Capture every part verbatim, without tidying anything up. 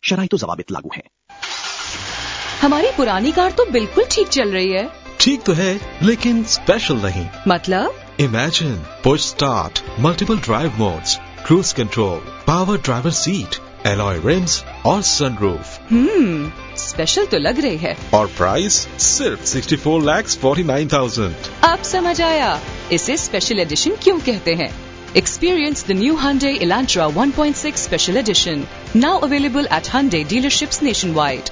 शराइत व ज़वाबित लागू हैं। हमारी पुरानी कार तो बिल्कुल ठीक चल रही है। ठीक तो है, लेकिन स्पेशल नहीं। मतलब? Imagine push start, multiple drive modes, cruise control, power driver seat, alloy RIMS और सनरूफ। हम्म, स्पेशल तो लग रही है। और प्राइस सिर्फ sixty four lakh forty nine thousand. अब समझ आया इसे स्पेशल एडिशन क्यों कहते हैं। Experience the new Hyundai Elantra one point six Special Edition, now available at Hyundai dealerships nationwide.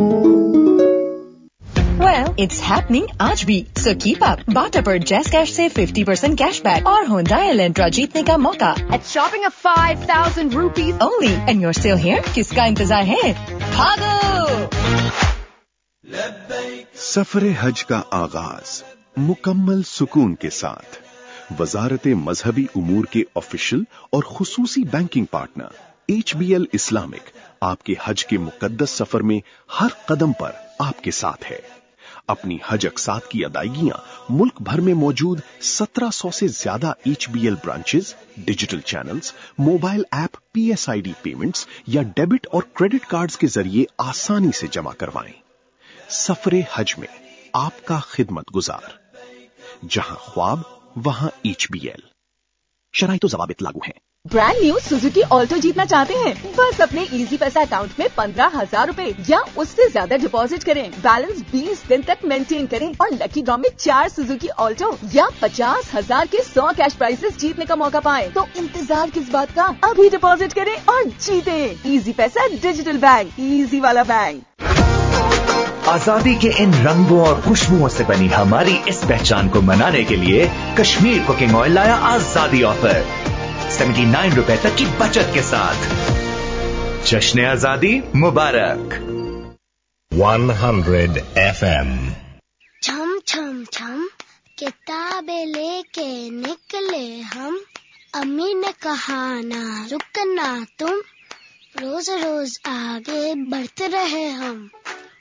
Well, it's happening आज भी, so keep up. Bata पर Jazz Cash से fifty percent cashback और Hyundai Elantra जीतने का मौका. At shopping of five thousand rupees only, and you're still here? किसका इंतजार है? भागो! सफर हज का आगाज मुकम्मल सुकून के साथ वजारत मजहबी उमूर के ऑफिशियल और खुसूसी banking partner H B L Islamic आपके हज के मुकद्दस सफर में हर कदम पर आपके साथ है। अपनी हज अक़सात की अदायगियां मुल्क भर में मौजूद सत्रह सौ से ज्यादा H B L branches, digital channels, mobile app, P S I D payments या डेबिट और क्रेडिट कार्ड्स के जरिए आसानी से जमा करवाएं। सफरे हज में आपका खिदमत गुजार, जहां ख्वाब वहां एच बी एल। शराइत व ज़वाबित लागू हैं। ब्रांड न्यू सुजुकी ऑल्टो जीतना चाहते हैं? बस अपने इजी पैसा अकाउंट में पंद्रह हजार रूपए या उससे ज्यादा डिपॉजिट करें, बैलेंस बीस दिन तक मेंटेन करें और लकी ड्रॉ में चार सुजुकी ऑल्टो या पचास हजार के सौ कैश प्राइजेस जीतने का मौका पाएं। तो इंतजार किस बात का, अभी डिपॉजिट करें और जीतें। इजी पैसा डिजिटल बैंक, इजी वाला बैंक। आजादी के इन रंगों और खुशबुओं से बनी हमारी इस पहचान को मनाने के लिए कश्मीर कुकिंग ऑयल लाया आजादी ऑफर सेवेंटी नाइन रुपए तक की बचत के साथ। जश्न आजादी मुबारक। one hundred F M. छम छम छम किताबें लेके निकले हम, अम्मी ने कहा ना रुकना तुम, रोज रोज आगे बढ़ते रहे हम।